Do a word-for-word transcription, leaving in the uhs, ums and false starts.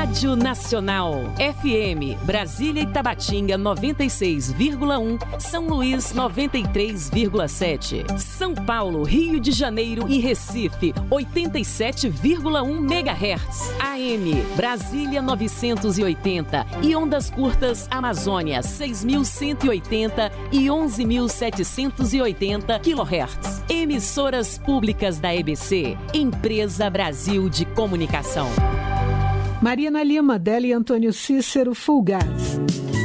Rádio Nacional. F M, Brasília e Tabatinga noventa e seis vírgula um, São Luís noventa e três vírgula sete. São Paulo, Rio de Janeiro e Recife oitenta e sete vírgula um megahertz. A M, Brasília novecentos e oitenta e ondas curtas Amazônia seis mil cento e oitenta e onze mil setecentos e oitenta kilohertz. Emissoras públicas da E B C, Empresa Brasil de Comunicação. Marina Lima, Deli Antônio Cícero, Fulgaz.